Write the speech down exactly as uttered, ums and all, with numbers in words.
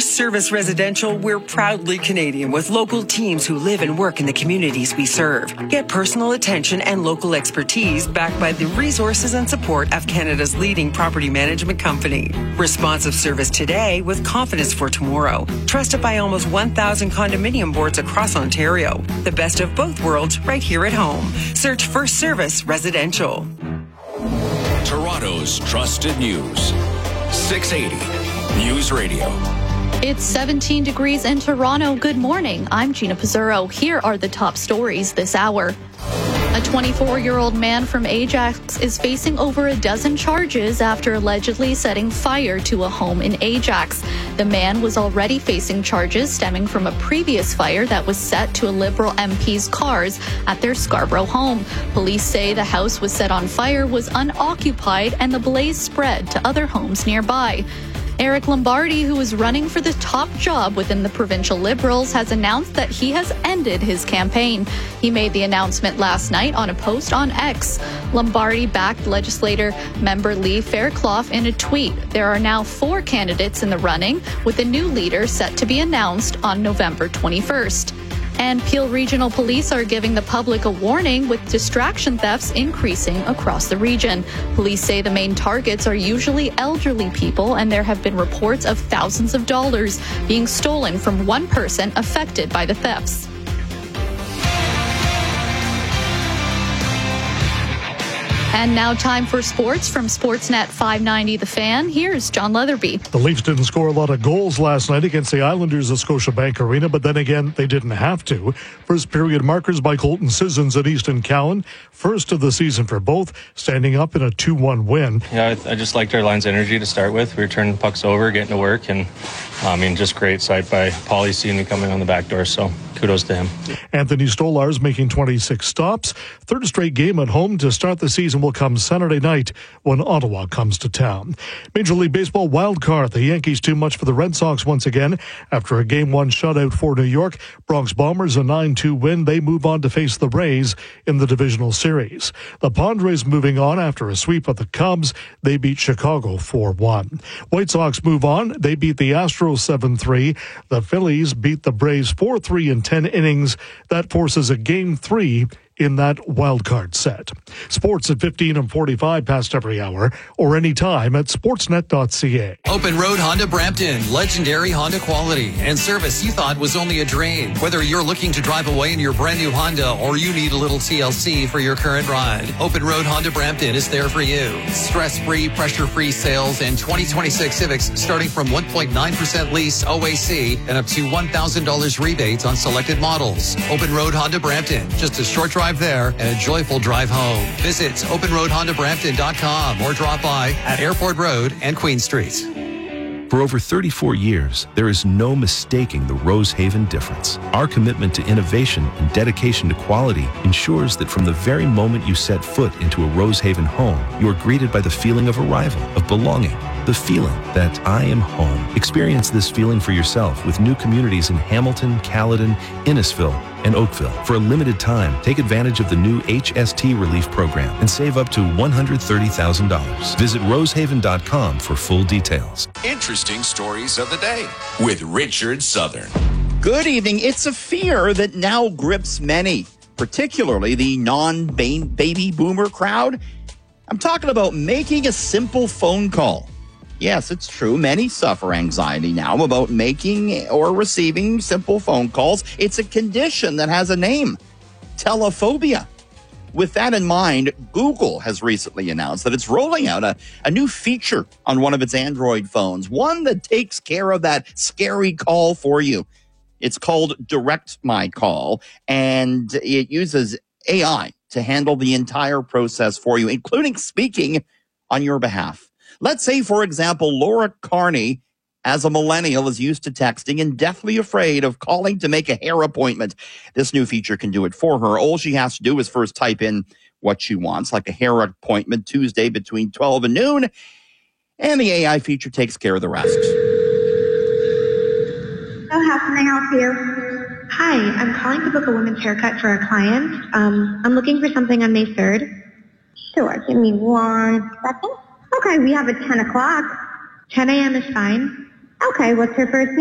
First Service Residential, we're proudly Canadian with local teams who live and work in the communities we serve. Get personal attention and local expertise backed by the resources and support of Canada's leading property management company. Responsive service today with confidence for tomorrow. Trusted by almost one thousand condominium boards across Ontario. The best of both worlds right here at home. Search First Service Residential. Toronto's trusted news. six eighty News Radio. It's seventeen degrees in Toronto. Good morning. I'm Gina Pizzurro. Here are the top stories this hour. A twenty-four-year-old man from Ajax is facing over a dozen charges after allegedly setting fire to a home in Ajax. The man was already facing charges stemming from a previous fire that was set to a Liberal M P's cars at their Scarborough home. Police say the house was set on fire was unoccupied and the blaze spread to other homes nearby. Eric Lombardi, who is running for the top job within the provincial Liberals, has announced that he has ended his campaign. He made the announcement last night on a post on X. Lombardi backed legislator member Lee Fairclough in a tweet. There are now four candidates in the running, with a new leader set to be announced on November twenty-first. And Peel Regional Police are giving the public a warning with distraction thefts increasing across the region. Police say the main targets are usually elderly people, and there have been reports of thousands of dollars being stolen from one person affected by the thefts. And now time for sports from Sportsnet five ninety The Fan. Here's John Leatherby. The Leafs didn't score a lot of goals last night against the Islanders at Scotiabank Arena, but then again, they didn't have to. First period markers by Colton Sissons and Easton Cowan. First of the season for both, standing up in a two one win. Yeah, I, I just liked our line's energy to start with. We were turning pucks over, getting to work, and I mean, just great sight by Paulie seeing me coming on the back door, so kudos to him. Anthony Stolarz making twenty-six stops. Third straight game at home to start the season will come Saturday night when Ottawa comes to town. Major League Baseball wild card. The Yankees too much for the Red Sox once again. After a game one shutout for New York, Bronx Bombers a nine two win. They move on to face the Rays in the divisional series. The Padres moving on after a sweep of the Cubs. They beat Chicago four one. White Sox move on. They beat the Astros seven three. The Phillies beat the Braves four three in ten innings. That forces a game three in that wild card set. Sports at fifteen and forty-five past every hour or anytime at sportsnet dot c a. Open Road Honda Brampton. Legendary Honda quality and service you thought was only a dream. Whether you're looking to drive away in your brand new Honda or you need a little T L C for your current ride, Open Road Honda Brampton is there for you. Stress-free, pressure-free sales and twenty twenty-six Civics starting from one point nine percent lease O A C and up to one thousand dollars rebates on selected models. Open Road Honda Brampton. Just a short drive there and a joyful drive home. Visit open road honda brampton dot com or drop by at Airport Road and Queen Street. For over thirty-four years, there is no mistaking the Rosehaven difference. Our commitment to innovation and dedication to quality ensures that from the very moment you set foot into a Rosehaven home, you are greeted by the feeling of arrival, of belonging, the feeling that I am home. Experience this feeling for yourself with new communities in Hamilton, Caledon, Innisfil, and Oakville. For a limited time, take advantage of the new H S T Relief Program and save up to one hundred thirty thousand dollars. Visit rosehaven dot com for full details. Interesting stories of the day with Richard Southern. Good evening. It's a fear that now grips many, particularly the non-baby boomer crowd. I'm talking about making a simple phone call. Yes, it's true. Many suffer anxiety now about making or receiving simple phone calls. It's a condition that has a name, telephobia. With that in mind, Google has recently announced that it's rolling out a, a new feature on one of its Android phones, one that takes care of that scary call for you. It's called Direct My Call, and it uses A I to handle the entire process for you, including speaking on your behalf. Let's say, for example, Laura Carney, as a millennial, is used to texting and deathly afraid of calling to make a hair appointment. This new feature can do it for her. All she has to do is first type in what she wants, like a hair appointment Tuesday between twelve and noon, and the A I feature takes care of the rest. So how can I help you? Hi, I'm calling to book a women's haircut for a client. Um, I'm looking for something on May third. Sure, give me one second. Okay, we have a ten o'clock. ten a.m. is fine. Okay, what's her first name?